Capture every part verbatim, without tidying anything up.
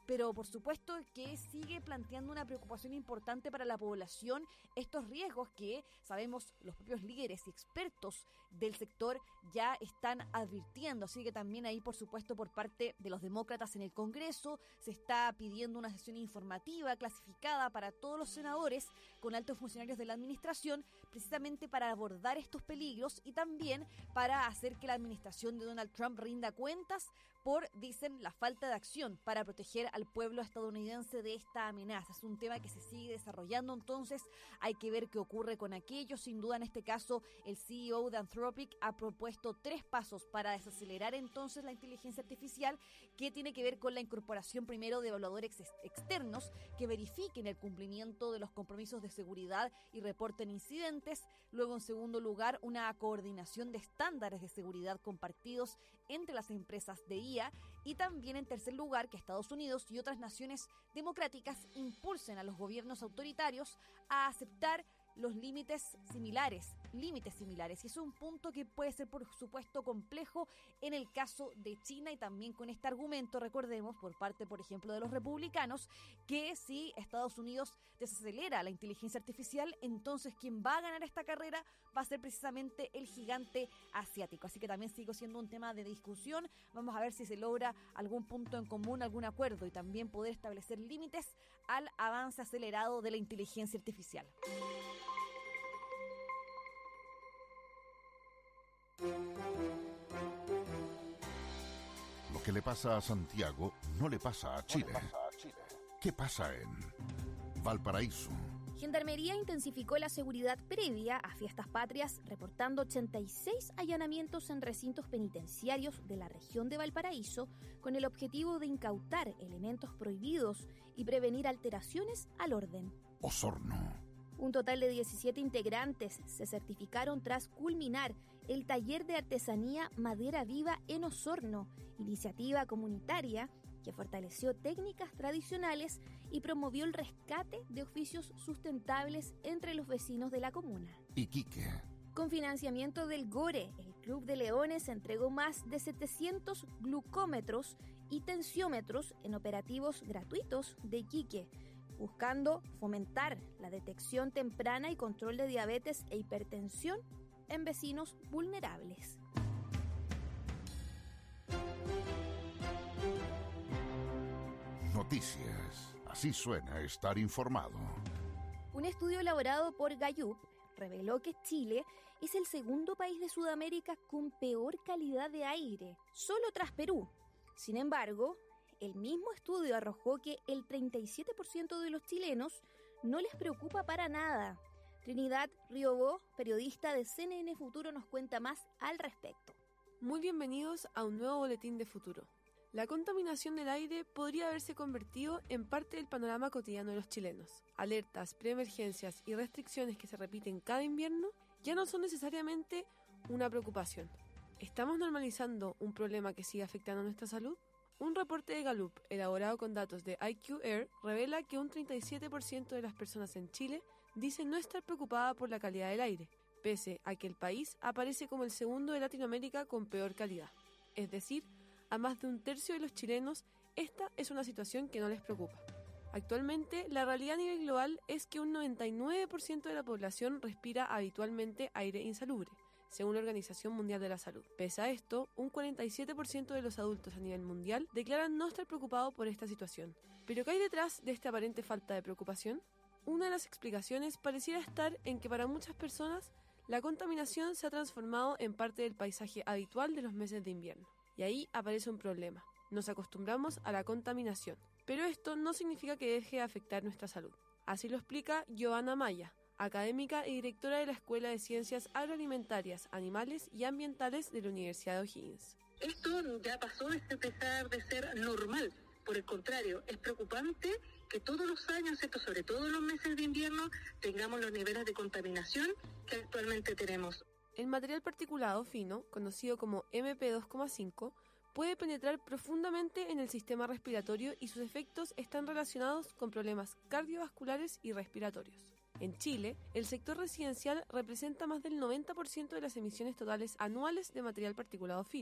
pero por supuesto que sigue planteando una preocupación importante para la población estos riesgos que sabemos los propios líderes y expertos del sector ya están advirtiendo. Así que también ahí, por supuesto, por parte de los demócratas en el Congreso se está pidiendo una sesión informativa clasificada para todos los senadores con altos funcionarios de la administración, precisamente para abordar estos peligros y también para hacer que la administración de Donald Trump rinda cuentas por, dicen, la falta de acción para proteger al pueblo estadounidense de esta amenaza. Es un tema que se sigue desarrollando, entonces hay que ver qué ocurre con aquello. Sin duda, en este caso, el C E O de Anthropic ha propuesto tres pasos para desacelerar entonces la inteligencia artificial, que tiene que ver con la incorporación primero de evaluadores ex- externos que verifiquen el cumplimiento de los compromisos de seguridad y reporten incidentes. Luego, en segundo lugar, una coordinación de estándares de seguridad compartidos entre las empresas de I A, y también en tercer lugar que Estados Unidos y otras naciones democráticas impulsen a los gobiernos autoritarios a aceptar los límites similares, límites similares. Y es un punto que puede ser, por supuesto, complejo en el caso de China, y también con este argumento, recordemos, por parte, por ejemplo, de los republicanos, que si Estados Unidos desacelera la inteligencia artificial, entonces quien va a ganar esta carrera va a ser precisamente el gigante asiático. Así que también sigue siendo un tema de discusión. Vamos a ver si se logra algún punto en común, algún acuerdo, y también poder establecer límites al avance acelerado de la inteligencia artificial. Lo que le pasa a Santiago no le pasa a Chile. ¿Qué pasa en Valparaíso? Gendarmería intensificó la seguridad previa a Fiestas Patrias, reportando ochenta y seis allanamientos en recintos penitenciarios de la región de Valparaíso, con el objetivo de incautar elementos prohibidos y prevenir alteraciones al orden. Osorno. Un total de diecisiete integrantes se certificaron tras culminar el taller de artesanía Madera Viva en Osorno, iniciativa comunitaria que fortaleció técnicas tradicionales y promovió el rescate de oficios sustentables entre los vecinos de la comuna. Iquique. Con financiamiento del GORE, el Club de Leones entregó más de setecientos glucómetros y tensiómetros en operativos gratuitos de Iquique, buscando fomentar la detección temprana y control de diabetes e hipertensión en vecinos vulnerables. Noticias. Así suena estar informado. Un estudio elaborado por Gallup reveló que Chile es el segundo país de Sudamérica con peor calidad de aire, solo tras Perú. Sin embargo, el mismo estudio arrojó que el treinta y siete por ciento de los chilenos no les preocupa para nada. Trinidad Riobó, periodista de C N N Futuro, nos cuenta más al respecto. Muy bienvenidos a un nuevo boletín de Futuro. La contaminación del aire podría haberse convertido en parte del panorama cotidiano de los chilenos. Alertas, preemergencias y restricciones que se repiten cada invierno ya no son necesariamente una preocupación. ¿Estamos normalizando un problema que sigue afectando a nuestra salud? Un reporte de Gallup, elaborado con datos de I Q Air, revela que un treinta y siete por ciento de las personas en Chile dicen no estar preocupada por la calidad del aire, pese a que el país aparece como el segundo de Latinoamérica con peor calidad. Es decir, a más de un tercio de los chilenos, esta es una situación que no les preocupa. Actualmente, la realidad a nivel global es que un noventa y nueve por ciento de la población respira habitualmente aire insalubre, según la Organización Mundial de la Salud. Pese a esto, un cuarenta y siete por ciento de los adultos a nivel mundial declaran no estar preocupados por esta situación. ¿Pero qué hay detrás de esta aparente falta de preocupación? Una de las explicaciones pareciera estar en que para muchas personas la contaminación se ha transformado en parte del paisaje habitual de los meses de invierno. Y ahí aparece un problema. Nos acostumbramos a la contaminación, pero esto no significa que deje de afectar nuestra salud. Así lo explica Giovanna Maya, académica y directora de la Escuela de Ciencias Agroalimentarias, Animales y Ambientales de la Universidad de O'Higgins. Esto ya pasó de empezar de ser normal. Por el contrario, es preocupante que todos los años, esto sobre todo en los meses de invierno, tengamos los niveles de contaminación que actualmente tenemos. El material particulado fino, conocido como eme pe dos coma cinco, puede penetrar profundamente en el sistema respiratorio y sus efectos están relacionados con problemas cardiovasculares y respiratorios. En Chile, el sector residencial representa más del noventa por ciento de las emisiones totales anuales de material particulado fino,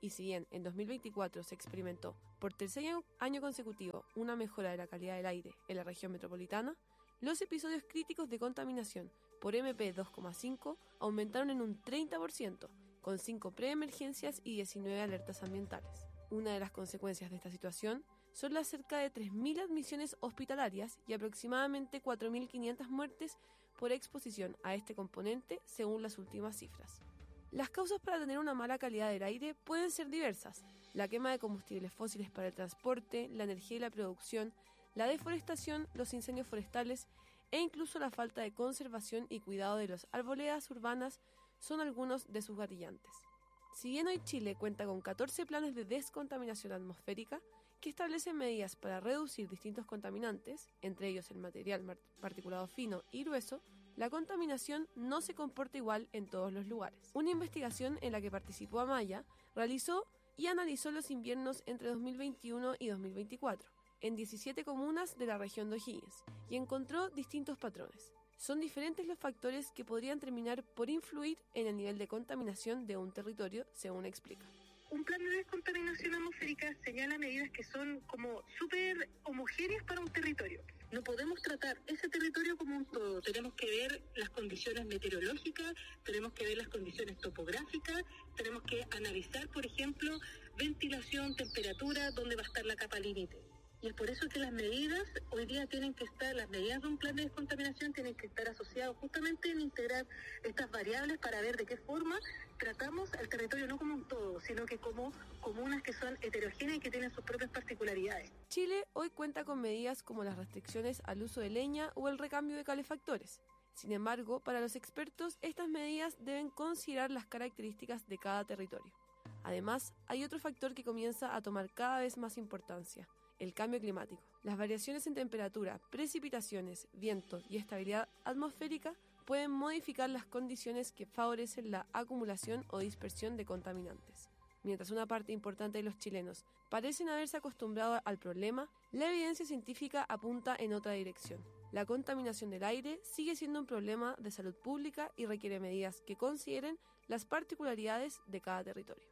Y si bien en dos mil veinticuatro se experimentó por tercer año consecutivo una mejora de la calidad del aire en la región metropolitana, los episodios críticos de contaminación por eme pe dos coma cinco aumentaron en un treinta por ciento, con cinco preemergencias y diecinueve alertas ambientales. Una de las consecuencias de esta situación son las cerca de tres mil admisiones hospitalarias y aproximadamente cuatro mil quinientas muertes por exposición a este componente, según las últimas cifras. Las causas para tener una mala calidad del aire pueden ser diversas: la quema de combustibles fósiles para el transporte, la energía y la producción, la deforestación, los incendios forestales e incluso la falta de conservación y cuidado de las arboledas urbanas son algunos de sus gatillantes. Si bien hoy Chile cuenta con catorce planes de descontaminación atmosférica que establecen medidas para reducir distintos contaminantes, entre ellos el material particulado fino y grueso, la contaminación no se comporta igual en todos los lugares. Una investigación en la que participó Amaya realizó y analizó los inviernos entre dos mil veintiuno y dos mil veinticuatro en diecisiete comunas de la región de O'Higgins y encontró distintos patrones. Son diferentes los factores que podrían terminar por influir en el nivel de contaminación de un territorio, según explica. Un plan de descontaminación atmosférica señala medidas que son como súper homogéneas para un territorio. No podemos tratar ese territorio como un todo. Tenemos que ver las condiciones meteorológicas, tenemos que ver las condiciones topográficas, tenemos que analizar, por ejemplo, ventilación, temperatura, dónde va a estar la capa límite. Y es por eso que las medidas hoy día tienen que estar, las medidas de un plan de descontaminación tienen que estar asociadas justamente en integrar estas variables para ver de qué forma tratamos al territorio no como un todo, sino que como comunas que son heterogéneas y que tienen sus propias particularidades. Chile hoy cuenta con medidas como las restricciones al uso de leña o el recambio de calefactores. Sin embargo, para los expertos, estas medidas deben considerar las características de cada territorio. Además, hay otro factor que comienza a tomar cada vez más importancia: el cambio climático. Las variaciones en temperatura, precipitaciones, vientos y estabilidad atmosférica pueden modificar las condiciones que favorecen la acumulación o dispersión de contaminantes. Mientras una parte importante de los chilenos parecen haberse acostumbrado al problema, la evidencia científica apunta en otra dirección. La contaminación del aire sigue siendo un problema de salud pública y requiere medidas que consideren las particularidades de cada territorio.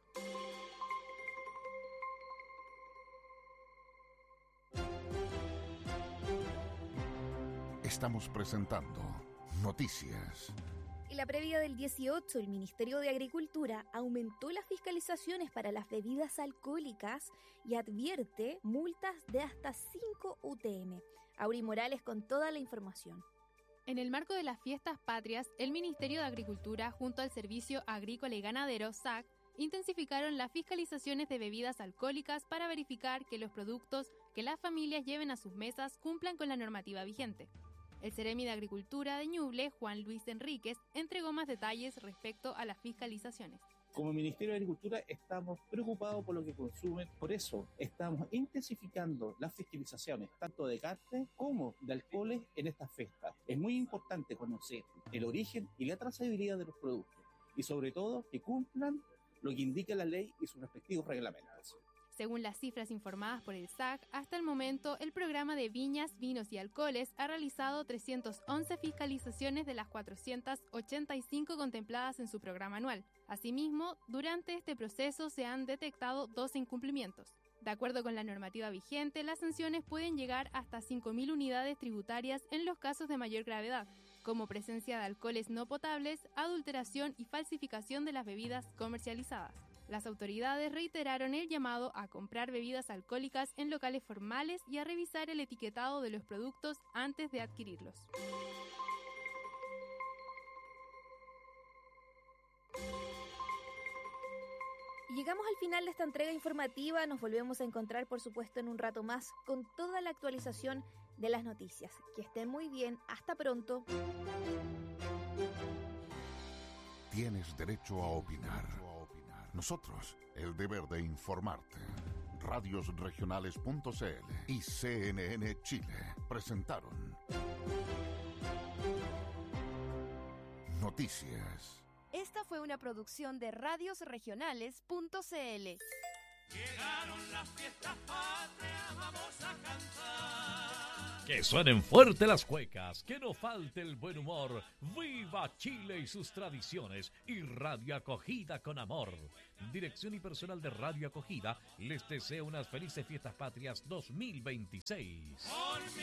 Estamos presentando Noticias. En la previa del dieciocho, el Ministerio de Agricultura aumentó las fiscalizaciones para las bebidas alcohólicas y advierte multas de hasta cinco U T M. Auri Morales con toda la información. En el marco de las fiestas patrias, el Ministerio de Agricultura, junto al Servicio Agrícola y Ganadero, S A C, intensificaron las fiscalizaciones de bebidas alcohólicas para verificar que los productos que las familias lleven a sus mesas cumplan con la normativa vigente. El Seremi de Agricultura de Ñuble, Juan Luis Enríquez, entregó más detalles respecto a las fiscalizaciones. Como Ministerio de Agricultura estamos preocupados por lo que consumen, por eso estamos intensificando las fiscalizaciones, tanto de carne como de alcoholes en estas fiestas. Es muy importante conocer el origen y la trazabilidad de los productos y sobre todo que cumplan lo que indica la ley y sus respectivos reglamentos. Según las cifras informadas por el S A C, hasta el momento el programa de viñas, vinos y alcoholes ha realizado trescientas once fiscalizaciones de las cuatrocientas ochenta y cinco contempladas en su programa anual. Asimismo, durante este proceso se han detectado dos incumplimientos. De acuerdo con la normativa vigente, las sanciones pueden llegar hasta cinco mil unidades tributarias en los casos de mayor gravedad, como presencia de alcoholes no potables, adulteración y falsificación de las bebidas comercializadas. Las autoridades reiteraron el llamado a comprar bebidas alcohólicas en locales formales y a revisar el etiquetado de los productos antes de adquirirlos. Llegamos al final de esta entrega informativa. Nos volvemos a encontrar, por supuesto, en un rato más con toda la actualización de las noticias. Que estén muy bien. Hasta pronto. Tienes derecho a opinar. Nosotros, el deber de informarte. Radios Regionales punto c l y C N N Chile presentaron Noticias. Esta fue una producción de Radios Regionales punto c l. Llegaron las fiestas patrias, vamos a cantar. Que suenen fuerte las cuecas, que no falte el buen humor. ¡Viva Chile y sus tradiciones! Y Radio Acogida con amor. Dirección y personal de Radio Acogida les desea unas felices fiestas patrias dos mil veintiséis.